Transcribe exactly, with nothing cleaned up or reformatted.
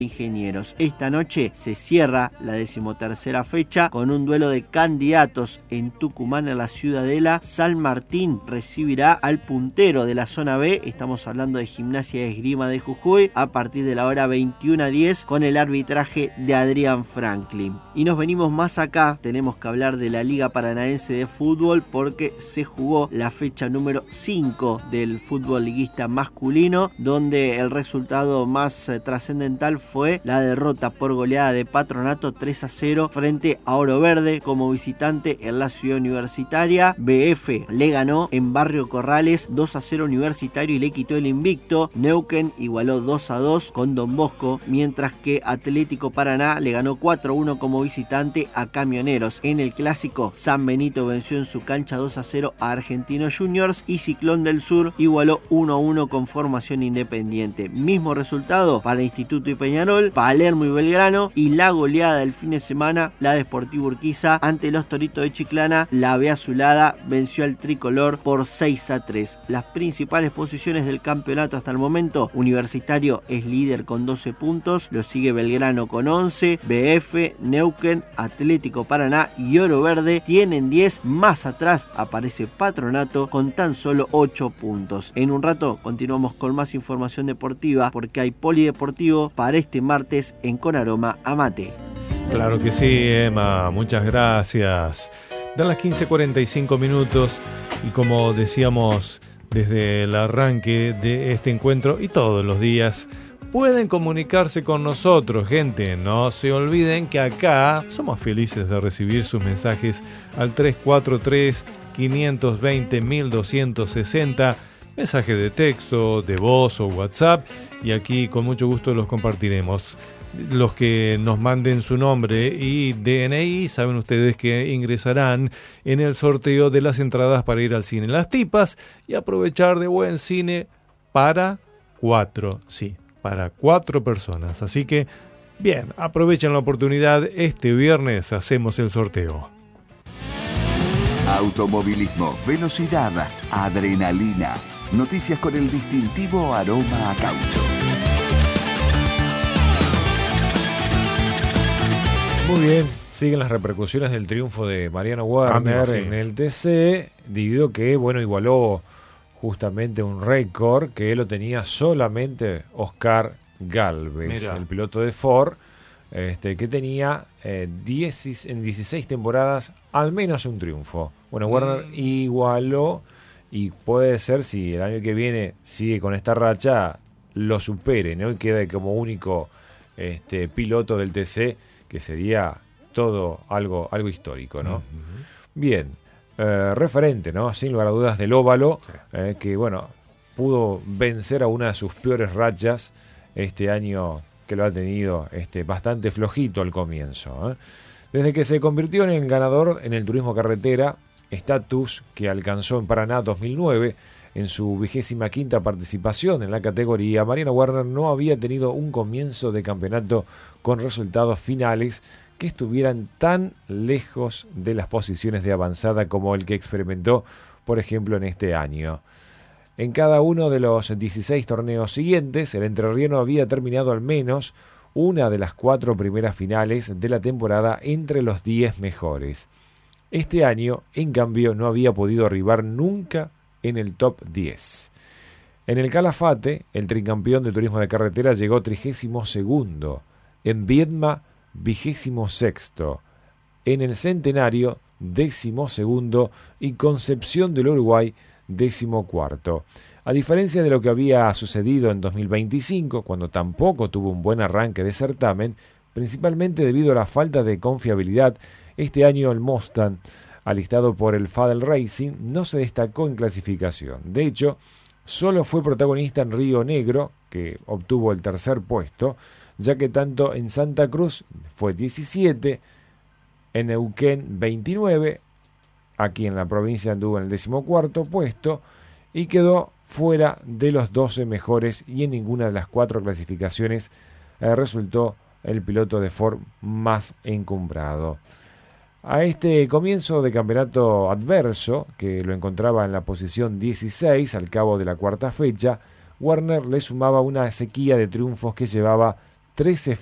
Ingenieros. Esta noche se cierra la decimotercera fecha con un duelo de candidatos en Tucumán, en la Ciudadela. San Martín recibirá al puntero de la zona B, estamos hablando de Gimnasia y Esgrima de Jujuy, a partir de la hora veintiuna diez con el arbitraje de Adrián Franklin. Y nos venimos más acá, tenemos que hablar de la Liga Paranaense de Fútbol porque se jugó la fecha número cinco del fútbol liguista masculino, donde el resultado más eh, trascendental fue fue la derrota por goleada de Patronato tres a cero frente a Oro Verde como visitante en la ciudad universitaria. B F le ganó en Barrio Corrales dos a cero Universitario y le quitó el invicto. Neuquén igualó dos a dos con Don Bosco, mientras que Atlético Paraná le ganó cuatro a uno como visitante a Camioneros. En el clásico, San Benito venció en su cancha dos a cero a Argentinos Juniors y Ciclón del Sur igualó uno a uno con Formación Independiente. Mismo resultado para Instituto y Peñarol, Palermo y Belgrano, y la goleada del fin de semana, la de Sportivo Urquiza ante los Toritos de Chiclana. La B azulada venció al tricolor por seis a tres. Las principales posiciones del campeonato hasta el momento: Universitario es líder con doce puntos, lo sigue Belgrano con once, B F, Neuquén, Atlético Paraná y Oro Verde tienen diez, más atrás aparece Patronato con tan solo ocho puntos. En un rato continuamos con más información deportiva porque hay polideportivo para este martes en Con Aroma a Mate. Claro que sí, Emma, muchas gracias. Dan las quince cuarenta y cinco minutos y como decíamos desde el arranque de este encuentro y todos los días, pueden comunicarse con nosotros, gente. No se olviden que acá somos felices de recibir sus mensajes al tres cuatro tres, cinco dos cero, uno dos seis cero, mensaje de texto, de voz o WhatsApp, y aquí con mucho gusto los compartiremos. Los que nos manden su nombre y D N I, saben ustedes que ingresarán en el sorteo de las entradas para ir al cine Las Tipas y aprovechar de buen cine para cuatro, sí, para cuatro personas. Así que, bien, aprovechen la oportunidad. Este viernes hacemos el sorteo. Automovilismo, velocidad, adrenalina. Noticias con el distintivo aroma a caucho. Muy bien, siguen las repercusiones del triunfo de Mariano Werner Amigo, sí. en el T C, debido que, bueno, igualó justamente un récord que lo tenía solamente Oscar Gálvez, Mirá. el piloto de Ford, este, que tenía eh, diez, en dieciséis temporadas al menos un triunfo. Bueno, mm. Werner igualó y puede ser, si el año que viene sigue con esta racha, lo supere, ¿no? Y quede como único este, piloto del T C, que sería todo algo, algo histórico, ¿no? Uh-huh. Bien, eh, referente, ¿no? Sin lugar a dudas, del óvalo, sí. eh, que, bueno, pudo vencer a una de sus peores rachas este año, que lo ha tenido este, bastante flojito al comienzo, ¿eh? Desde que se convirtió en el ganador en el turismo carretera, estatus que alcanzó en Paraná dos mil nueve, en su vigésima quinta participación en la categoría, Mariano Werner no había tenido un comienzo de campeonato con resultados finales que estuvieran tan lejos de las posiciones de avanzada como el que experimentó, por ejemplo, en este año. En cada uno de los dieciséis torneos siguientes, el entrerriano había terminado al menos una de las cuatro primeras finales de la temporada entre los diez mejores. Este año, en cambio, no había podido arribar nunca en el top diez. En el Calafate, el tricampeón de turismo de carretera llegó trigésimo segundo, en Viedma, vigésimo sexto, en el Centenario, décimo segundo, y Concepción del Uruguay, décimo cuarto. A diferencia de lo que había sucedido en dos mil veinticinco, cuando tampoco tuvo un buen arranque de certamen, principalmente debido a la falta de confiabilidad, este año el Mustang, alistado por el Fadel Racing, no se destacó en clasificación. De hecho, solo fue protagonista en Río Negro, que obtuvo el tercer puesto, ya que tanto en Santa Cruz fue diecisiete, en Neuquén veintinueve, aquí en la provincia anduvo en el decimocuarto puesto, y quedó fuera de los doce mejores, y en ninguna de las cuatro clasificaciones eh, resultó el piloto de Ford más encumbrado. A este comienzo de campeonato adverso, que lo encontraba en la posición dieciséis al cabo de la cuarta fecha, Werner le sumaba una sequía de triunfos que llevaba trece